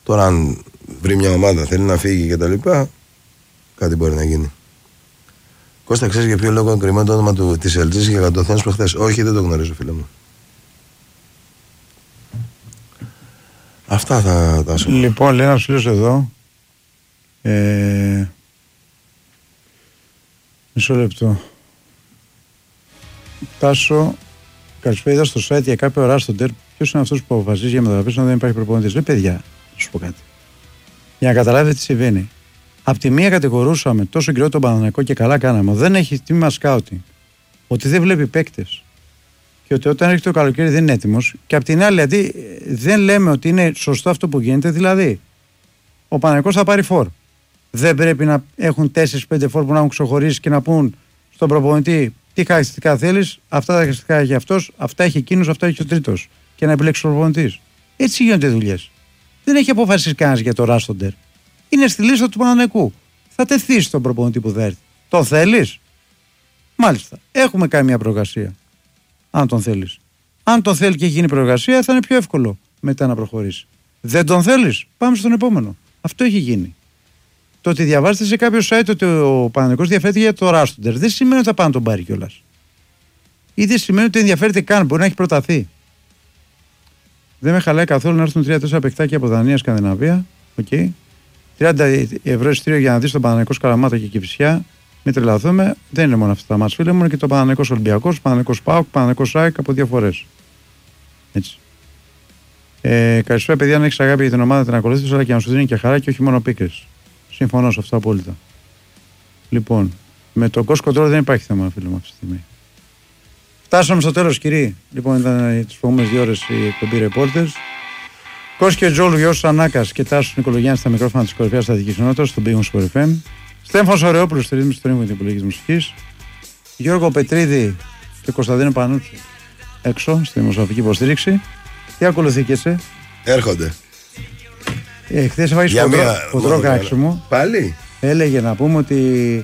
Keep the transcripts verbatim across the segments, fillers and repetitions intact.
Τώρα, αν βρει μια ομάδα, θέλει να φύγει και τα λοιπά, κάτι μπορεί να γίνει. Κώστα, ξέρεις για ποιο λόγο κρυμμένο το όνομα του, της Ελτζής και κατωθένες προχθές? Όχι, δεν το γνωρίζω, φίλε μου. Αυτά θα τα σου. Λοιπόν, λέει ένας φίλος εδώ. Ε... Μισό λεπτό. Τάσο, καλησπέρα, είδα στο site για κάποια ώρα στον τερ. Ποιος είναι αυτός που αποφασίζει για μεταγραφές όταν δεν υπάρχει προπονητής? Λέει, παιδιά, να σου πω κάτι. Για να καταλάβετε τι συμβαίνει. Απ' τη μία κατηγορούσαμε τόσο καιρό τον Παναθηναϊκό και καλά κάναμε. Δεν έχει τμήμα σκάουτινγκ. Ότι δεν βλέπει παίκτες. Και ότι όταν έρχεται το καλοκαίρι δεν είναι έτοιμος. Και απ' την άλλη, δηλαδή, δεν λέμε ότι είναι σωστό αυτό που γίνεται. Δηλαδή, ο Παναθηναϊκός θα πάρει φόρ. Δεν πρέπει να έχουν τέσσερις πέντε φόρ που να έχουν ξεχωρίσει και να πούν στον προπονητή τι χαρακτηριστικά θέλεις, αυτά τα χαρακτηριστικά έχει αυτός, αυτά έχει εκείνος, αυτά έχει ο τρίτος. Και να επιλέξει ο προπονητής. Έτσι γίνονται δουλειές. Δεν έχει αποφασίσει κανένας για το Ράστοντερ. Είναι στη λίστα του Παναθηναϊκού. Θα τεθεί στον προπονητή που θα έρθει. Το θέλεις? Μάλιστα. Έχουμε κάνει μια προεργασία. Αν τον θέλεις. Αν τον θέλει και γίνει προεργασία, θα είναι πιο εύκολο μετά να προχωρήσει. Δεν τον θέλεις? Πάμε στον επόμενο. Αυτό έχει γίνει. Το ότι διαβάζετε σε κάποιο site ότι ο Παναθηναϊκός ενδιαφέρεται για το Ράστοντερ δεν σημαίνει ότι θα πάνε τον πάρει κιόλας. Ή δεν σημαίνει ότι ενδιαφέρεται καν. Μπορεί να έχει προταθεί. Δεν με χαλάει καθόλου να έρθουν τρία τέσσερα παικτάκια από Δανία, Σκανδιναβία. Okay. τριάντα ευρώ εισιτήριο για να δεις τον Παναθηναϊκό Καλαμάτα και Κηφισιά. Μην τρελαθούμε. Δεν είναι μόνο αυτά τα μάτς, φίλε μου. Είναι και το Παναθηναϊκός Ολυμπιακός, Παναθηναϊκός ΠΑΟΚ, Παναθηναϊκός ΑΕΚ από δύο φορές. Έτσι. Ε, καλησπέρα, παιδιά. Αν έχεις αγάπη για την ομάδα, την ακολουθήσεις, αλλά και να σου δίνει και χαρά και όχι μόνο πίκρες. Συμφωνώ σε αυτό απόλυτα. Λοιπόν, με τον cost control δεν υπάρχει θέμα, φίλε μου, αυτή τη στιγμή. Φτάσαμε στο τέλος, κύριοι. Λοιπόν, ήταν τις προηγούμενες δύο ώρες οι εκπομπή Reporters. Κώστας και Τζόλου, Γιώργος Ανάκας και Τάσος Νικολογιάννης στα μικρόφωνα της κορυφαίας στατικής ενότητας, στον Big Win Sport εφ εμ. Στέφανος Ωρεόπουλος στη ρύθμιση του ρύθμου και την επιλογή της μουσικής. Γιώργο Πετρίδη και Κωνσταντίνο Πανούτσι έξω στη δημοσιογραφική υποστήριξη. Τι ακολουθεί και εσύ? Έρχονται. Ε, χθες έφαγες χοντρό κράξιμο. Πάλι. Έλεγε να πούμε ότι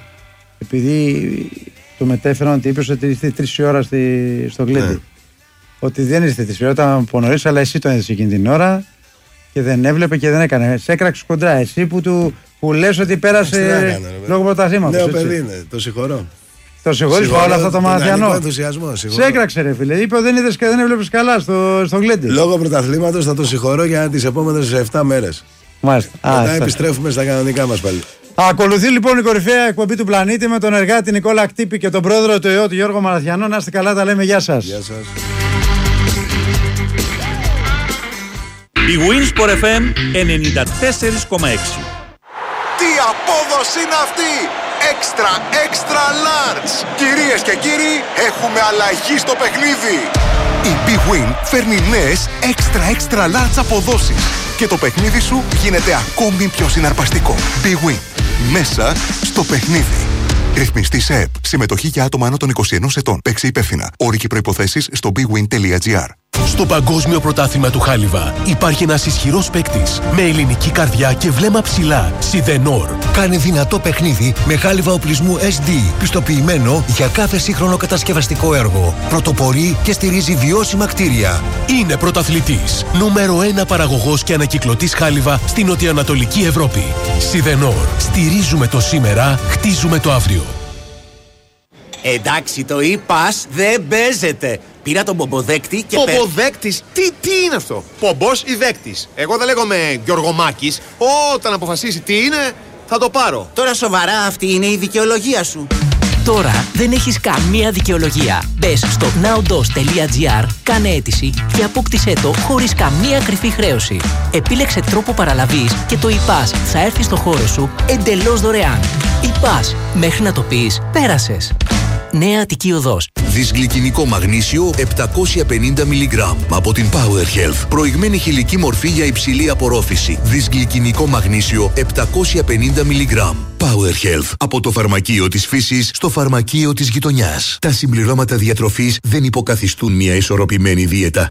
επειδή το μετέφεραν ότι είπε ότι ήρθε τρεις ώρα στη, στο Γκλέντι. Ναι. Ότι δεν ήρθε τρεις ώρα, ήταν από νωρίς, αλλά εσύ το έδεσαι εκείνη την ώρα και δεν έβλεπε και δεν έκανε. Σε έκραξε κοντρά. Εσύ που, του, που λες ότι πέρασε έκανε, λόγω πρωταθλήματος. Νέο παιδί είναι, το συγχωρώ. Το συγχωρείς όλα αυτά το Μαραθιανό. Σε έκραξε, ρε φίλε. Είπε ότι δεν είδες και δεν έβλεπες καλά στο, στο Γκλέντι. Λόγω πρωταθλήματος θα το συγχωρώ για τις επόμενες επτά μέρες. Μάλιστα. Μετά επιστρέφουμε στα κανονικά μας πάλι. Ακολουθεί λοιπόν η κορυφαία εκπομπή του πλανήτη με τον εργάτη Νικόλα Κτύπη και τον πρόεδρο του ΕΟΤ Γιώργο Μαραθιανό. Να είστε καλά, τα λέμε. Γεια σας. Γεια σας. Η Win Sport εφ εμ ενενήντα τέσσερα κόμμα έξι. Τι απόδοση είναι αυτή! Έξτρα, έξτρα large! Κυρίες και κύριοι, έχουμε αλλαγή στο παιχνίδι! Η Big Win φέρνει νέες έξτρα, έξτρα large αποδόσεις και το παιχνίδι σου γίνεται ακόμη πιο συναρπαστικό. Big Win. Μέσα στο παιχνίδι. Ρυθμιστή ΕΕΠ. Συμμετοχή για άτομα άνω των είκοσι ενός ετών. Παίξε υπεύθυνα. Όροι και προϋποθέσεις στο bigwin τελεία gr. Στο Παγκόσμιο Πρωτάθλημα του Χάλιβα υπάρχει ένας ισχυρός παίκτης με ελληνική καρδιά και βλέμμα ψηλά. Σιδενόρ. Κάνει δυνατό παιχνίδι με χάλιβα οπλισμού ες ντι, πιστοποιημένο για κάθε σύγχρονο κατασκευαστικό έργο. Πρωτοπορεί και στηρίζει βιώσιμα κτίρια. Είναι πρωταθλητής. Νούμερο ένα παραγωγός και ανακυκλωτής χάλιβα στην νοτιοανατολική Ευρώπη. Σιδενόρ. Στηρίζουμε το σήμερα, χτίζουμε το αύριο. Εντάξει, το e-pass δεν παίζεται. Πήρα τον πομποδέκτη και... Πομποδέκτης? Τι, τι είναι αυτό? Πομπός ή δέκτης? Εγώ δεν λέγομαι Γιωργομάκης. Όταν αποφασίσει τι είναι, θα το πάρω. Τώρα σοβαρά, αυτή είναι η δικαιολογία σου? Τώρα δεν έχεις καμία δικαιολογία. Μπες στο nowdos τελεία gr, κάνε αίτηση και απόκτησέ το χωρίς καμία κρυφή χρέωση. Επίλεξε τρόπο παραλαβής και το e-pass θα έρθει στο χώρο σου εντελώς δωρεάν. e-pass, μέχρι να το πεις, πέρασες. Νέα Αττική Οδός. Δυσγλυκινικό μαγνήσιο επτακόσια πενήντα μιλιγκράμμ από την Power Health. Προηγμένη χηλική μορφή για υψηλή απορρόφηση. Δυσγλυκινικό μαγνήσιο επτακόσια πενήντα μιλιγκράμμ. Power Health. Από το φαρμακείο της φύσης στο φαρμακείο της γειτονιάς. Τα συμπληρώματα διατροφής δεν υποκαθιστούν μια ισορροπημένη δίαιτα.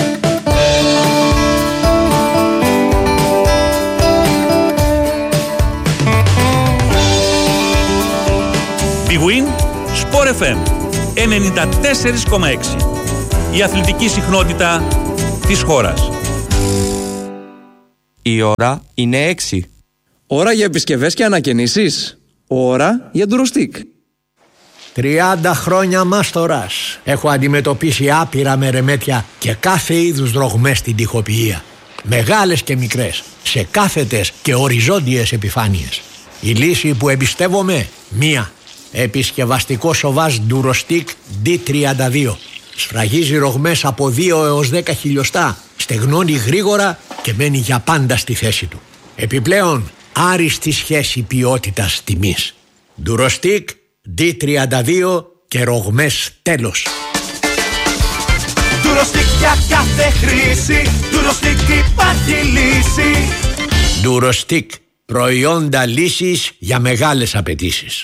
Big Win Sport εφ εμ ενενήντα τέσσερα κόμμα έξι. Η αθλητική συχνότητα της χώρας. Η ώρα είναι έξι. Ώρα για επισκευές και ανακαινήσεις. Ώρα για ντουροστικ. τριάντα χρόνια μάστορας. Έχω αντιμετωπίσει άπειρα μερεμέτια και κάθε είδους δρογμές στην τοιχοποιία. Μεγάλες και μικρές, σε κάθετες και οριζόντιες επιφάνειες. Η λύση που εμπιστεύομαι, μία. Επισκευαστικό σοβάζ ντουροστικ ντι τριάντα δύο. Σφραγίζει ρογμές από δύο έως δέκα χιλιοστά, στεγνώνει γρήγορα και μένει για πάντα στη θέση του. Επιπλέον, άριστη σχέση ποιότητας τιμής. Ντουροστικ ντι τριάντα δύο και ρογμές τέλος. Ντουροστικ για κάθε χρήση, Ντουροστικ υπάρχει λύση. Ντουροστικ, προϊόντα λύσης για μεγάλες απαιτήσεις.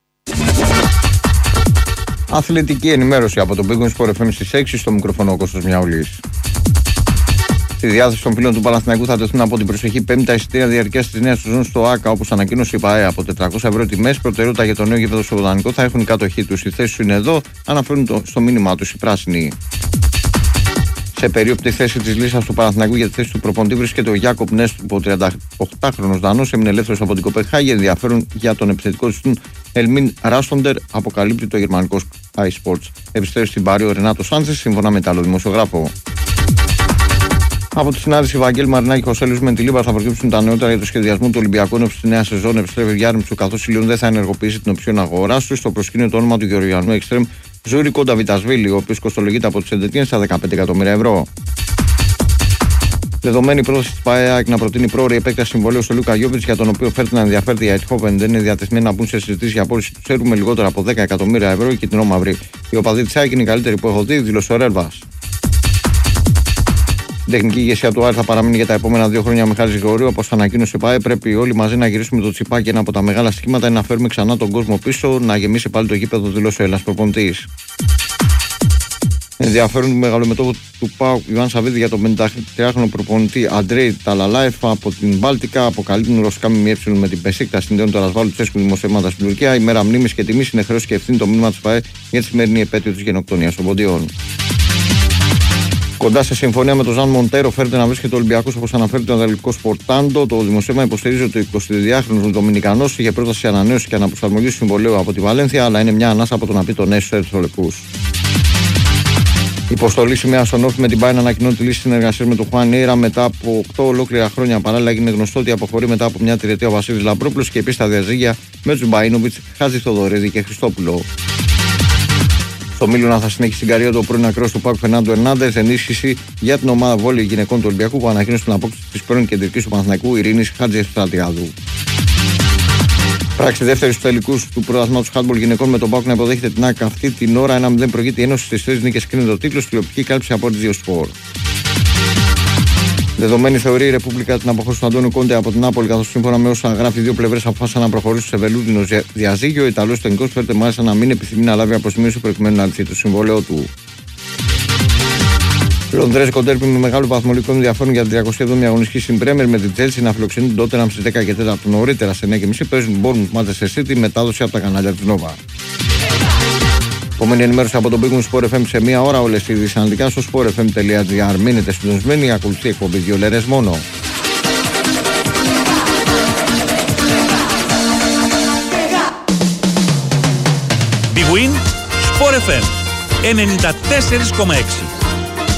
Αθλητική ενημέρωση από τον Big Win Sport εφ εμ στις έξι, στο μικροφωνό Κώστας Μιαούλης. Στη διάθεση των φίλων του Παναθηναϊκού θα τεθούν από την προσεχή πέμπτη τα εισιτήρια διαρκείας της νέας σεζόν στο ΆΚΑ, όπως ανακοίνωσε η ΠΑΕ. Από τετρακόσια ευρώ τιμές, προτεραιότητα για το νέο γήπεδο στο Βοτανικό θα έχουν οι κάτοχοί τους. Οι θέσεις είναι εδώ, αναφέρουν το, στο μήνυμά τους οι πράσινοι. Σε περίοπτη θέση της λίστας του Παναθηναϊκού για τη θέση του προπονητή βρίσκεται ο Γιάκοπ Νέστου, ο τριανταοκτάχρονος Δανός, έμεινε ελεύθερος από την Κοπενχάγη. Ενδιαφέρον για τον επιθετικό της του Ελμίν Ράστοντερ, αποκαλύπτει το γερμανικό Sky Sports. Επιστρέφει στην Πάρη ο Ρενάτο Σάντσες, σύμφωνα με άλλο δημοσιογράφο. Από τη συνάντηση Βαγγέλη Μαρινάκη Χωσέλου με τη Λίμπα θα προκύψουν τα νεότερα για το σχεδιασμό του Ολυμπιακού ενώ στη νέα σεζόν. Επιστρέφει Γιάννη καθώς η Λιόν δεν θα ενεργοποιήσει την οψιόν αγορά του. Στο προσκήνιο το όνομα του Γεωργιανού Εξτρέμ Ζούρι Κονταβιτασβίλη, ο οποίος κοστολογείται από τους Εντετιέν στα δεκαπέντε εκατομμύρια ευρώ. Δεδομένη η πρόταση της ΠΑΕΑΚ να προτείνει πρόωρη επέκταση συμβολέου στο Λούκα Γιόβιτς, για τον οποίο φέρεται να ενδιαφέρεται η Αιτχόβεν, δεν είναι διατεθειμένοι να μπουν σε συζητήσεις για απόλυση του Σέρου με λιγότερα από δέκα εκατομμύρια ευρώ. Η Κιτρινό Μαύρη. Η οπαδή της ΑΕΚ είναι η καλύτερη που έχω δει, δήλωσε ο Ρέλβας. Η τεχνική ηγεσία του Άρη θα παραμείνει για τα επόμενα δύο χρόνια με Χάρη Γρηγορίου. Όπως ανακοίνωσε η ΠΑΕ, πρέπει όλοι μαζί να γυρίσουμε το τσιπάκι. Ένα από τα μεγάλα στοιχήματα είναι να φέρουμε ξανά τον κόσμο πίσω, να γεμίσει πάλι το γήπεδο, δηλώσει ο Έλληνας προπονητής. Ενδιαφέρον του μεγαλομετώχου του ΠΑΟΚ Ιωάννη Σαββίδη για τον πενηντατριάχρονο προπονητή Αντρέι Ταλαλάεφ από την Μπάλτικα. Αποκαλύπτουν ρωσικά ΜΜΕ με την Πεσίκτα, συνδέουν το Ρασβάλου Τσέσκου δημοσιεύματα στην Τουρκία. Η μέρα μνήμης και τιμής είναι χρέος και ευθύνη το μήνυμα της ΠΑΕ για τη σημερινή επέτειο της γενοκτονίας των Ποντιών. Κοντά σε συμφωνία με τον Ζαν Μοντέρο φέρεται να βρίσκεται ο Ολυμπιακός, όπως αναφέρει το αναλυτικό Σπορτάντο. Το δημοσίευμα υποστηρίζει ότι ο εικοσιδυάχρονος Δομινικανός είχε πρόταση ανανέωση και αναπροσαρμογή του συμβολέου από τη Βαλένθια, αλλά είναι μια ανάσα από το να πει τον νέο στου Ερυθρολεπούς. Υποστολή σημαία στον Όφη με την ΠΑΕ να ανακοινώνει τη λύση συνεργασία με τον Χουάν Ήρα μετά από οκτώ ολόκληρα χρόνια. Παράλληλα, έγινε γνωστό ότι αποχωρεί μετά από μια τριετία ο Βασίλης Λαμπρόπουλος και επίσης τα διαζύγια με του Μπαΐνοβιτς, Χάτζη Θοδωρίδη και Χριστόπουλο. Στο Μίλωνα θα συνεχίσει την καριέρα του πρώην ακρός του ΠΑΟΚ Φερνάντο Ερνάντες, ενίσχυση για την ομάδα βόλεϊ γυναικών του Ολυμπιακού που ανακοίνωσε την απόκτηση της πρώην κεντρικής του Παναθηναϊκού Ειρήνης Χατζηστρατιάδου. Πράξη δεύτερη στου τελικού του πρωταθλήματος χάντμπολ γυναικών με τον ΠΑΟΚ να υποδέχεται την ΑΕΚ αυτή την ώρα. ένα μηδέν προηγείται η Ένωση στις τρεις νίκες, κρίνεται ο τίτλος, τηλεοπτική κάλυψη από τις δύο σπορ. Δεδομένη θεωρεί η Ρεπούμπλικα την αποχώρηση του Αντώνιου Κόντε από την Νάπολη, καθώς σύμφωνα με όσα γράφει οι δύο πλευρές αποφάσισαν να προχωρήσουν σε βελούδινο διαζύγιο. Ο Ιταλός τεχνικός φέρεται μάλιστα να μην επιθυμεί να λάβει αποζημίωση προκειμένου να λυθεί το συμβόλαιο του. Λονδρέζικο ντέρμπι με μεγάλο βαθμολογικό ενδιαφέρον για την τριακοστή εβδόμη αγωνιστική στην Πρέμερ με την Chelsea να φιλοξενεί την Tottenham στις δέκα και τέσσερα νωρίτερα σε εννιά και μισή. Παίζουν Bournemouth Manchester City, μετάδοση από τα κανάλια της Nova. Επόμενη ενημέρωση από τον Big Win Sport εφ εμ σε μία ώρα. Όλες οι ειδήσεις αναλυτικά στο sport f m dot g r. Μείνετε συντονισμένοι, ακολουθεί εκπομπή δύο λέρες μόνο. Big Win Sport εφ εμ ενενήντα τέσσερα κόμμα έξι.